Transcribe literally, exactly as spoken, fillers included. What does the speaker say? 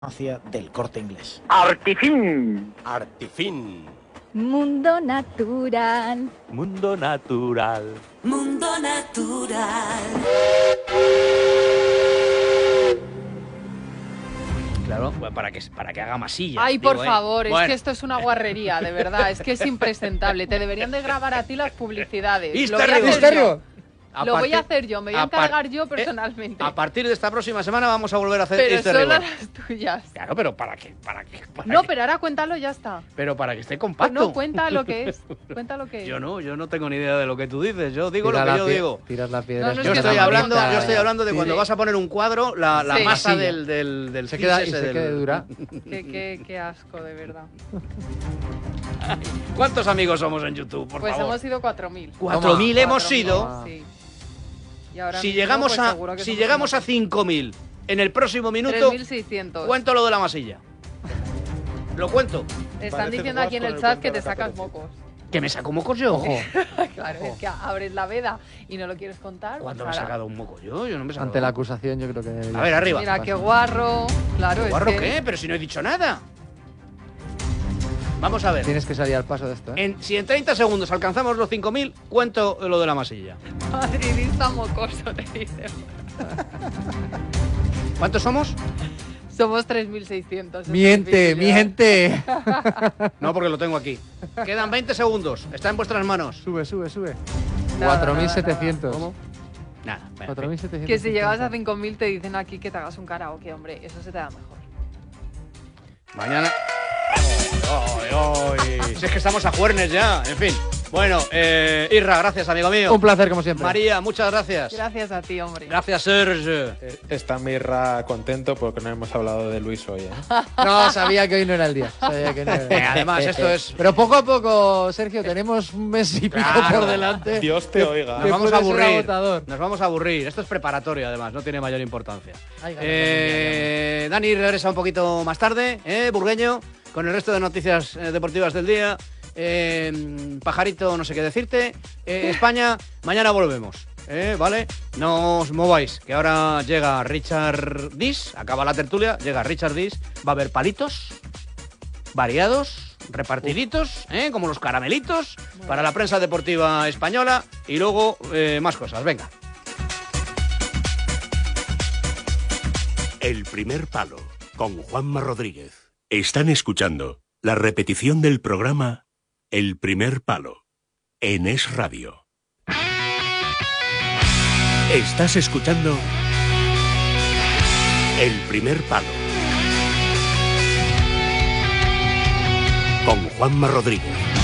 del Corte Inglés. Artifin. Artifin. Mundo natural. Mundo natural. Mundo natural. Claro, para que, para que haga masilla. Ay, por digo, favor, ¿eh? es Bueno. que esto es una guarrería, de verdad, es que es impresentable. Te deberían de grabar a ti las publicidades. Lo voy a hacer ¡Histérico! yo. A Lo voy partir- a hacer yo, me voy a a par- encargar yo eh, personalmente. A partir de esta próxima semana vamos a volver a hacer Pero este solo rigor. las tuyas. Claro, pero para que, para que, para No, que- pero ahora cuéntalo, ya está. pero para que esté Pues compacto. no, cuenta lo que es. Cuenta lo que es. Yo no, yo no tengo ni idea de lo que tú dices. Yo digo Tira lo que la yo pie- digo. Tiras la piedra. No, no, es Yo que estoy no hablando, cuenta. yo estoy hablando de Sí, cuando sí. vas a poner un cuadro, la, la Sí. masa Masilla. del, del, del Se cis queda, y ese se del- queda dura. Qué, qué, qué asco, de verdad. ¿Cuántos amigos somos en YouTube, por Pues favor? hemos sido cuatro mil. cuatro mil hemos cuatro mil, sido. Sí. Y ahora Si mismo, llegamos pues, a seguro que si somos llegamos a unos cinco mil en el próximo minuto, tres mil seiscientos. cuento lo de la masilla. Lo cuento. Están Parece diciendo que aquí en vas el con chat el que te cuento de la sacas mocos. ¿Que me saco mocos yo? Ojo, Claro, es que abres la veda y no lo quieres contar. ¿Cuándo pues me he ahora. sacado un moco yo? Yo no me he sacado ante la un moco. acusación yo creo que... A ver, arriba. Mira, qué guarro. Claro, ¿Guarro es que... qué? Pero si no he dicho nada. Vamos a ver. Tienes que salir al paso de esto, ¿eh? En, si en treinta segundos alcanzamos los cinco mil, cuento lo de la masilla. Madridista mocoso, te dice. ¿Cuántos somos? Somos tres mil seiscientos. Miente, miente. No, porque lo tengo aquí. Quedan veinte segundos. Está en vuestras manos. Sube, sube, sube. Nada, cuatro mil nada, setecientos. ¿Cómo? Nada. bueno, cuatro mil setecientos. Que si llegas a cinco mil te dicen aquí que te hagas un karaoke, hombre. Eso se te da mejor. Mañana. Ay, ay, ay. Si es que estamos a juernes ya. En fin. Bueno, eh, Irra, gracias, amigo mío. Un placer, como siempre. María, muchas gracias. Gracias a ti, hombre. Gracias, Serge. Eh, Está Mirra contento porque no hemos hablado de Luis hoy, ¿eh? No, sabía que hoy no era el día. Sabía que no era el Eh, día. además, esto es. Pero poco a poco, Sergio, tenemos un mes y pico Claro. por delante. Dios te oiga. Nos que vamos a puede ser aburrir. agotador. Nos vamos a aburrir. Esto es preparatorio, además, no tiene mayor importancia. Ay, ganas Eh, Dani regresa un poquito más tarde, ¿eh? Burgueño, con el resto de noticias eh, deportivas del día. Eh, pajarito, no sé qué decirte. Eh, España, mañana volvemos. ¿eh? ¿Vale? No os mováis, que ahora llega Richard Dis, acaba la tertulia, llega Richard Dis, va a haber palitos variados, repartiditos, ¿eh? Como los caramelitos, para la prensa deportiva española y luego eh, más cosas. Venga. El primer palo, con Juanma Rodríguez. Están escuchando la repetición del programa El primer palo, en Es Radio. Estás escuchando El primer palo, con Juanma Rodríguez.